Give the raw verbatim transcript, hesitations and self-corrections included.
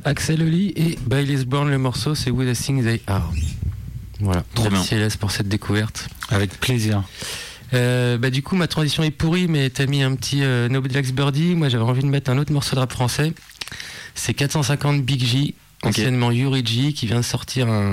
Axel Oli et Bailey's Born, le morceau, c'est With a Thing They Are. Voilà, trop merci bien. Céleste pour cette découverte. Avec plaisir. Euh, bah, du coup, ma transition est pourrie, mais t'as mis un petit euh, Nobody Likes Birdie. Moi, j'avais envie de mettre un autre morceau de rap français. C'est quatre cent cinquante Big J, anciennement okay. Yuri G, qui vient de sortir un